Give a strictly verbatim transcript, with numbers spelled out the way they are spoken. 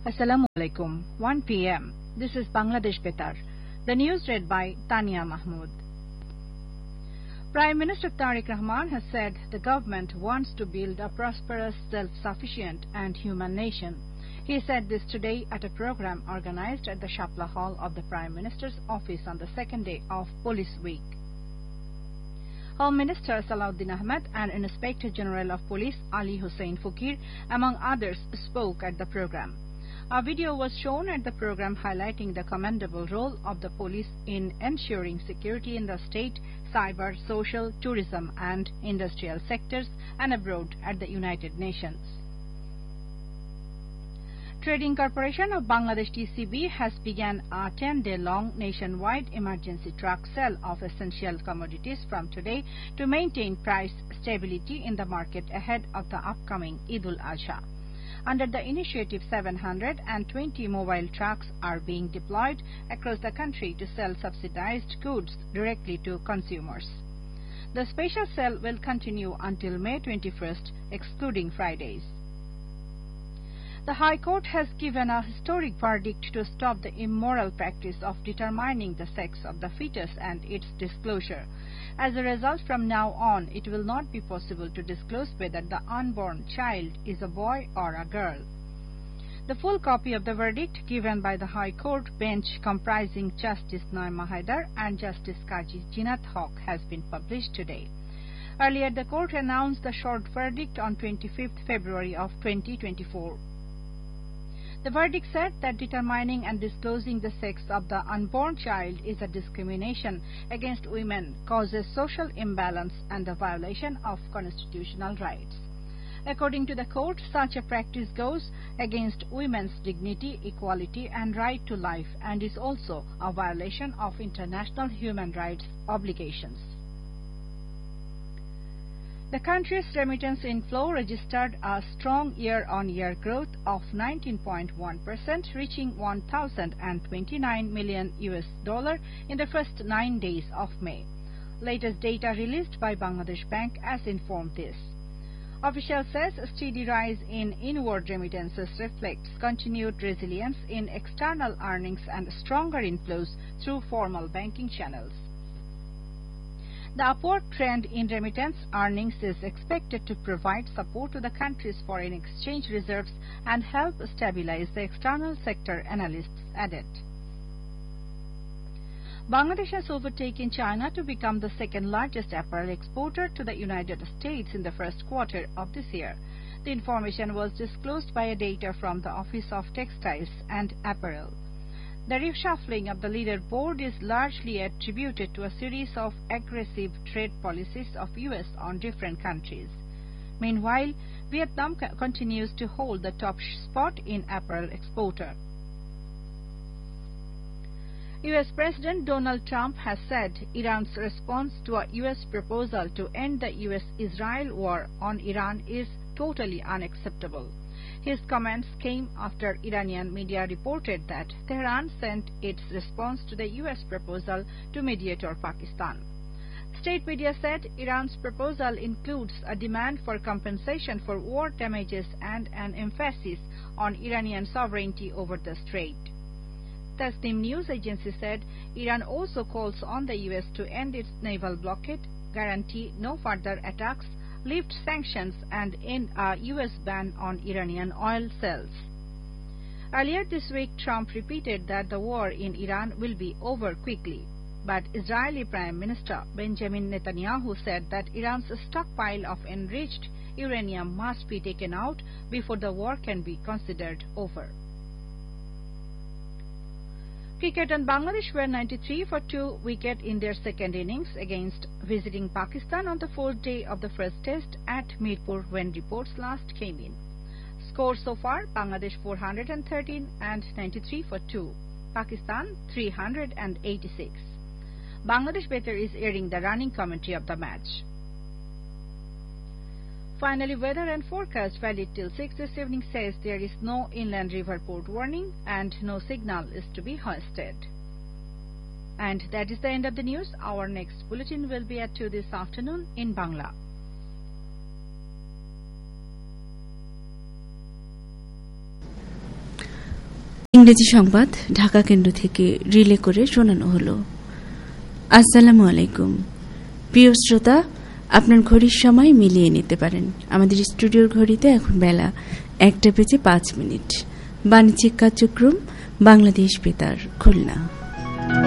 Assalamu alaikum. one p m This is Bangladesh Betar. The news read by Tania Mahmood. Prime Minister Tariq Rahman has said the government wants to build a prosperous, self-sufficient and human nation. He said this today at a program organized at the Shapla Hall of the Prime Minister's office on the second day of Police Week. Home Minister Salahuddin Ahmed and Inspector General of Police Ali Hussain Fukir, among others, spoke at the program. A video was shown at the program highlighting the commendable role of the police in ensuring security in the state, cyber, social, tourism and industrial sectors and abroad at the United Nations. Trading Corporation of Bangladesh T C B has begun a ten-day-long nationwide emergency truck sale of essential commodities from today to maintain price stability in the market ahead of the upcoming Eid al-Adha. Under the initiative, seven hundred twenty mobile trucks are being deployed across the country to sell subsidized goods directly to consumers. The special sale will continue until May twenty-first, excluding Fridays. The High Court has given a historic verdict to stop the immoral practice of determining the sex of the fetus and its disclosure. As a result, from now on, it will not be possible to disclose whether the unborn child is a boy or a girl. The full copy of the verdict given by the High Court bench comprising Justice Naima Haidar and Justice Kaji Jinat Haq has been published today. Earlier, the court announced the short verdict on twenty-fifth February of twenty twenty-four. The verdict said that determining and disclosing the sex of the unborn child is a discrimination against women, causes social imbalance and a violation of constitutional rights. According to the court, such a practice goes against women's dignity, equality and right to life and is also a violation of international human rights obligations. The country's remittance inflow registered a strong year-on-year growth of nineteen point one percent, reaching one thousand twenty-nine million U S dollar in the first nine days of May. Latest data released by Bangladesh Bank has informed this. Official says a steady rise in inward remittances reflects continued resilience in external earnings and stronger inflows through formal banking channels. The upward trend in remittance earnings is expected to provide support to the country's foreign exchange reserves and help stabilize the external sector, analysts added. Bangladesh has overtaken China to become the second largest apparel exporter to the United States in the first quarter of this year. The information was disclosed by data from the Office of Textiles and Apparel. The reshuffling of the leaderboard is largely attributed to a series of aggressive trade policies of U S on different countries. Meanwhile, Vietnam continues to hold the top spot in apparel exporter. U S President Donald Trump has said Iran's response to a U S proposal to end the U S Israel war on Iran is totally unacceptable. His comments came after Iranian media reported that Tehran sent its response to the U S proposal to mediator Pakistan. State media said Iran's proposal includes a demand for compensation for war damages and an emphasis on Iranian sovereignty over the strait. Tasnim news agency said Iran also calls on the U S to end its naval blockade, guarantee no further attacks, lift sanctions and end a U S ban on Iranian oil sales. Earlier this week, Trump repeated that the war in Iran will be over quickly. But Israeli Prime Minister Benjamin Netanyahu said that Iran's stockpile of enriched uranium must be taken out before the war can be considered over. Cricket and Bangladesh were ninety-three for two wicket in their second innings against visiting Pakistan on the fourth day of the first test at Mirpur when reports last came in. Score so far: Bangladesh four hundred thirteen and ninety-three for two, Pakistan three hundred eighty-six. Bangladesh Betar is airing the running commentary of the match. Finally, weather and forecast valid till six this evening says there is no inland river port warning and no signal is to be hoisted. And that is the end of the news. Our next bulletin will be at two this afternoon in Bangla. ইংরেজি সংবাদ ঢাকা কেন্দ্র থেকে relay করে শোনানো হলো। আসসালামু আলাইকুম। প্রিয় শ্রোতা, আপনার ঘড়ির সময় মিলিয়ে নিতে পারেন। আমাদের স্টুডিওর ঘড়িতে এখন বেলা একটা বেজে পাঁচ মিনিট। বাণিজ্যিক কার্যক্রম বাংলাদেশ বেতার খুলনা।